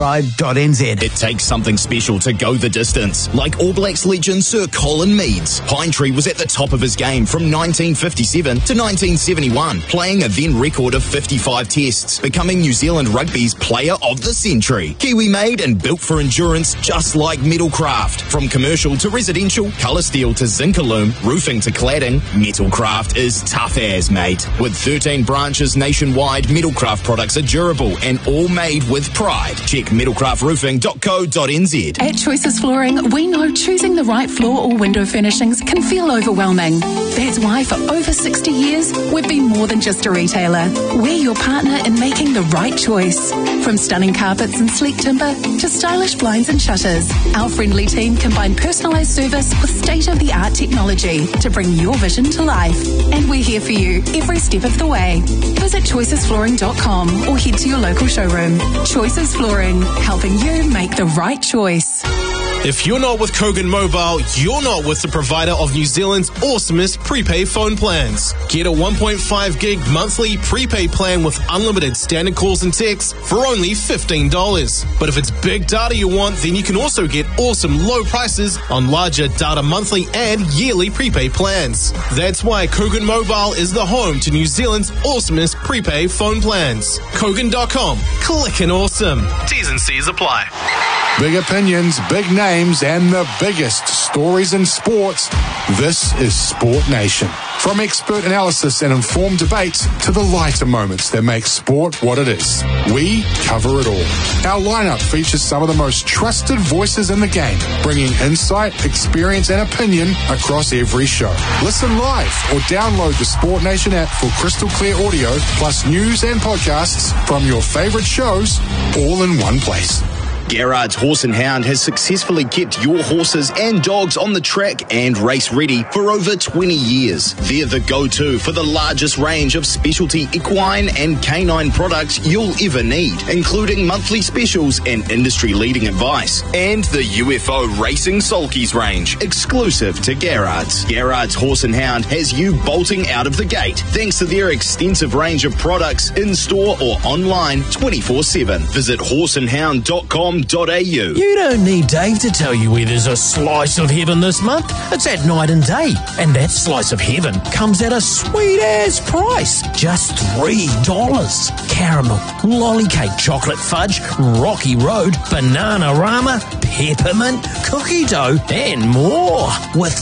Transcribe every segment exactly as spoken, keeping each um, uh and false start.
dot n z. It takes something special to go the distance. Like All Blacks legend Sir Colin Meads, Pinetree was at the top of his game from nineteen fifty-seven to nineteen seventy-one, playing a then record of fifty-five tests, becoming New Zealand Rugby's Player of the Century. Kiwi made and built for endurance, just like Metalcraft. From commercial to residential, colour steel to Zincalume, roofing to cladding, Metalcraft is tough as, mate. With thirteen branches nationwide, Metalcraft products are durable and all made with pride. Check metalcraft roofing dot co dot n z. At Choices Flooring, we know choosing the right floor or window furnishings can feel overwhelming. That's why for over sixty years, we've been more than just a retailer. We're your partner in making the right choice. From stunning carpets and sleek timber to stylish blinds and shutters, our friendly team combine personalised service with state-of-the-art technology to bring your vision to life. And we're here for you every step of the way. Visit choices flooring dot com or head to your local showroom. Choices Flooring, helping you make the right choice. If you're not with Kogan Mobile, you're not with the provider of New Zealand's awesomest prepaid phone plans. Get a one point five gig monthly prepaid plan with unlimited standard calls and texts for only fifteen dollars. But if it's big data you want, then you can also get awesome low prices on larger data monthly and yearly prepaid plans. That's why Kogan Mobile is the home to New Zealand's awesomest prepaid phone plans. Kogan dot com. Clickin' awesome. T's and C's apply. Big opinions, big names, and the biggest stories in sports. This is Sport Nation. From expert analysis and informed debates to the lighter moments that make sport what it is, we cover it all. Our lineup features some of the most trusted voices in the game, bringing insight, experience, and opinion across every show. Listen live or download the Sport Nation app for crystal clear audio, plus news and podcasts from your favorite shows, all in one place. Garrard's Horse and Hound has successfully kept your horses and dogs on the track and race ready for over twenty years. They're the go-to for the largest range of specialty equine and canine products you'll ever need, including monthly specials and industry-leading advice. And the U F O Racing Sulkies range, exclusive to Garrard's. Garrard's Horse and Hound has you bolting out of the gate thanks to their extensive range of products in-store or online twenty-four seven. Visit horse and hound dot com. You don't need Dave to tell you where there's a slice of heaven this month. It's at Night and Day. And that slice of heaven comes at a sweet-ass price. Just three dollars. Caramel, lolly cake, chocolate fudge, Rocky Road, Banana-Rama, peppermint, cookie dough, and more. With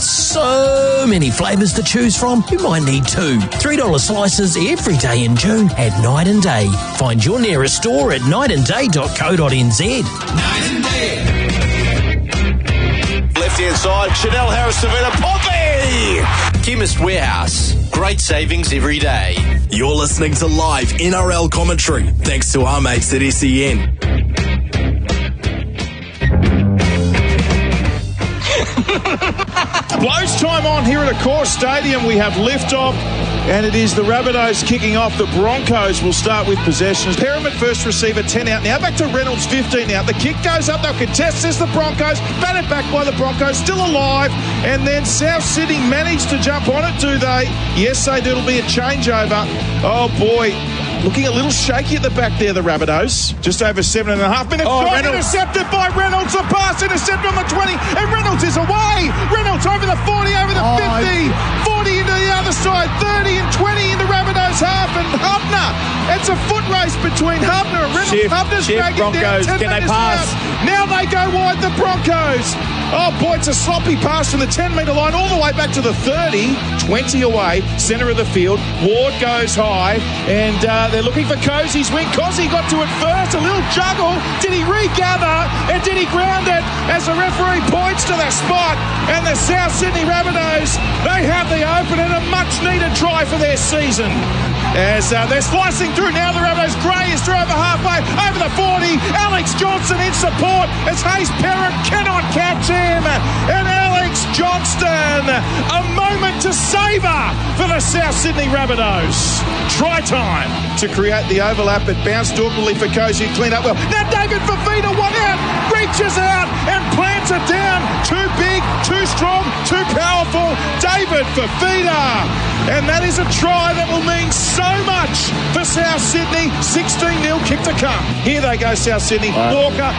so many flavours to choose from, you might need two. three dollar slices every day in June at Night and Day. Find your nearest store at night and day dot co dot n z. Night and Day. Left-hand side, Chanel Harris-Savita, Poppy! Chemist Warehouse. Great savings every day. You're listening to live N R L commentary, thanks to our mates at S E N. Blows time on here at Accor Stadium. We have liftoff, and it is the Rabbitohs kicking off. The Broncos will start with possessions. Pyramid first receiver, ten out now. Back to Reynolds, fifteen out. The kick goes up. They'll contest this. The Broncos batted back by the Broncos, still alive. And then South Sydney managed to jump on it, do they? Yes, they do. It'll be a changeover. Oh, boy. Looking a little shaky at the back there, the Rabbitohs. Just over seven and a half minutes. Oh, Reynolds. Intercepted by Reynolds. The pass intercepted on the twenty. And Reynolds is away. Reynolds over the forty, over the oh, fifty. forty into the other side. thirty and twenty into Rabbitohs half. And Hubner. It's a foot race between Hubner and Reynolds. Shift, shift, Hubner's dragging Broncos. down. Can they pass? Out. Now they go wide, the Broncos. Oh, boy, it's a sloppy pass from the ten-metre line all the way back to the thirty. twenty away, centre of the field. Ward goes high, and uh, they're looking for Cozy's wing. Cozy got to it first, a little juggle. Did he regather, and did he ground it as the referee points to the spot? And the South Sydney Rabbitohs, they have the open and a much-needed try for their season. As uh, they're slicing through now, the Rabbitohs. Gray is through over halfway, over the forty. Alex Johnson in support as Hayes Perrin cannot catch him. And Alex Johnston, a moment to savour for the South Sydney Rabbitohs. Try time to create the overlap. It bounced awkwardly for Cozy, clean up well. Now David Fafita, one out, reaches out and plants it down. Too big, too strong, too powerful. David David Fifita. And that is a try that will mean so much for South Sydney. sixteen nil kick to come. Here they go, South Sydney. Walker